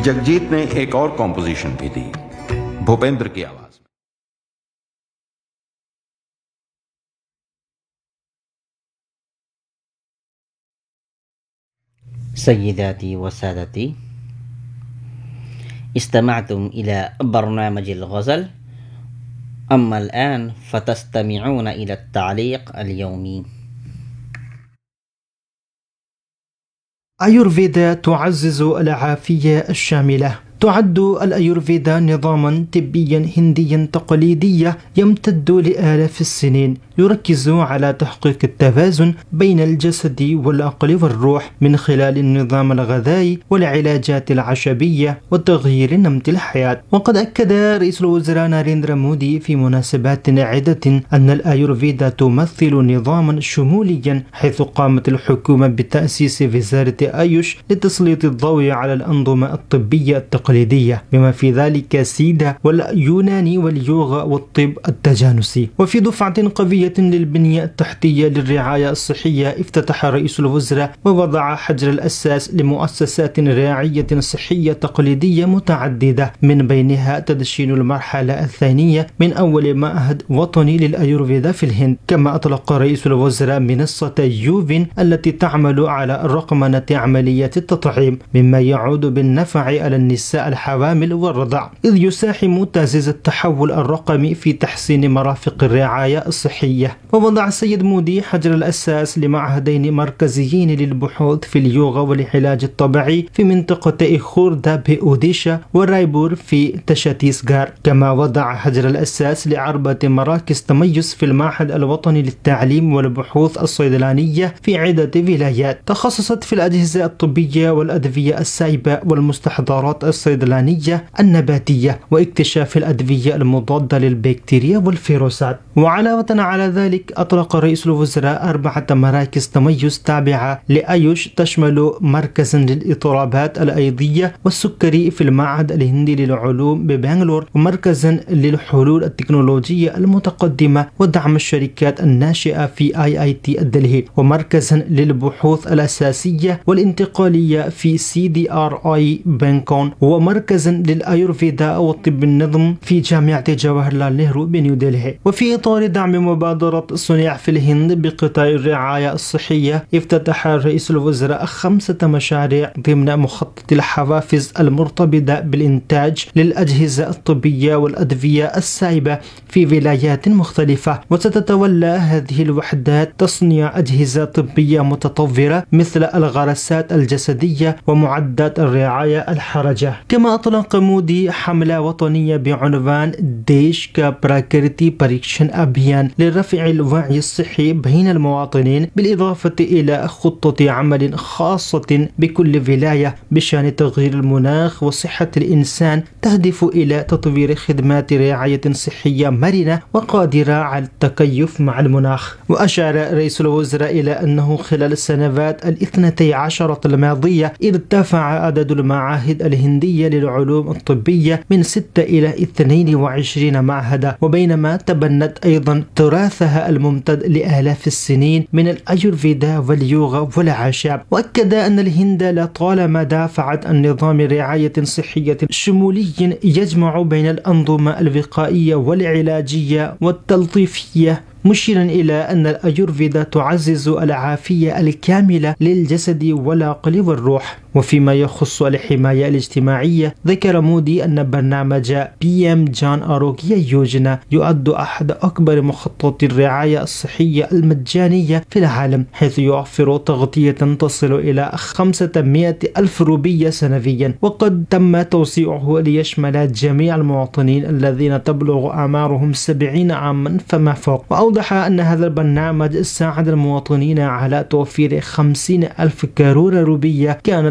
जगजीत ने एक और कॉम्पोजिशन भी दी भूपेंद्र की आवाज में। سيداتي وسادتي، استمعتم إلى برنامج الغزل. أما الآن فتستمعون إلى التعليق اليومي. أيورفيدا تعزز العافية الشاملة. تعد الأيورفيدا نظاما طبيا هنديا تقليديا يمتد لآلاف السنين، يركز على تحقيق التوازن بين الجسد والعقل والروح من خلال النظام الغذائي والعلاجات العشبية وتغيير نمط الحياة. وقد أكد رئيس الوزراء ناريندرا مودي في مناسبات عدة أن الأيورفيدا تمثل نظاما شموليا، حيث قامت الحكومة بتأسيس وزارة آيوش لتسليط الضوء على الأنظمة الطبية التقليدية بما في ذلك سيدا واليوناني واليوغا والطب التجانسي. وفي دفعة قوية للبنية التحتية للرعاية الصحية، افتتح رئيس الوزراء ووضع حجر الأساس لمؤسسات رعاية صحية تقليدية متعددة، من بينها تدشين المرحلة الثانية من أول معهد وطني للأيورفيدا في الهند. كما أطلق رئيس الوزراء منصة يوفين التي تعمل على رقمنة عملية التطعيم، مما يعود بالنفع على النساء الحوامل والرضع، إذ يساهم تعزيز التحول الرقمي في تحسين مرافق الرعاية الصحية. ووضع السيد مودي حجر الأساس لمعهدين مركزيين للبحوث في اليوغا والعلاج الطبيعي في منطقة خوردة بأوديشا ورايبور في تشاتيسغار. كما وضع حجر الأساس لعربة مراكز تميز في المعهد الوطني للتعليم والبحوث الصيدلانية في عدة ولايات، تخصصت في الأجهزة الطبية والأدوية السائبة والمستحضرات الصيدلانية النباتية واكتشاف الأدوية المضادة للبكتيريا والفيروسات. وعلاوة على ذلك أطلق رئيس الوزراء 4 مراكز تميز تابعة لآيوش، تشمل مركزا للإضطرابات الأيضية والسكري في المعهد الهندي للعلوم ببنغلور، ومركزا للحلول التكنولوجية المتقدمة ودعم الشركات الناشئة في IIT الدلهي، ومركزا للبحوث الأساسية والانتقالية في CDRI بانكون، ومركزا للأيورفيدا والطب النظم في جامعة جواهرلال نهرو بنيودلهي. وفي إطار دعم مبادرة صنع في الهند بقطاع الرعاية الصحية، افتتح رئيس الوزراء 5 مشاريع ضمن مخطط الحوافز المرتبطة بالإنتاج للأجهزة الطبية والأدوية السائبة في ولايات مختلفة. وستتولى هذه الوحدات تصنيع أجهزة طبية متطورة مثل الغرسات الجسدية ومعدات الرعاية الحرجة. كما أطلق مودي حملة وطنية بعنوان ديش كا براكرتي بريكشن أبيان لرفع الوعي الصحي بين المواطنين، بالإضافة إلى خطة عمل خاصة بكل ولاية بشأن تغيير المناخ وصحة الإنسان، تهدف إلى تطوير خدمات رعاية صحية مرنة وقادرة على التكيف مع المناخ. وأشار رئيس الوزراء إلى أنه خلال السنوات 12 الماضية ارتفع عدد المعاهد الهندية للعلوم الطبية من 6 إلى 22 معهدا، وبينما تبنت أيضا تراثها الممتد لآلاف السنين من الأيورفيدا واليوغا والأعشاب. وأكد أن الهند لطالما دافعت عن نظام رعاية صحية شمولي يجمع بين الأنظمة الوقائية والعلاجية والتلطيفية، مشيرا إلى أن الأيورفيدا تعزز العافية الكاملة للجسد والعقل والروح. وفيما يخص الحماية الاجتماعية، ذكر مودي أن برنامج PM جان آروغيا يوجنا يعد أحد أكبر مخططات الرعاية الصحية المجانية في العالم، حيث يوفر تغطية تصل إلى 500,000 روبية سنويا، وقد تم توسيعه ليشمل جميع المواطنين الذين تبلغ أعمارهم 70 عاما فما فوق. وأوضح أن هذا البرنامج ساعد المواطنين على توفير 50,000 كارورة روبية كانت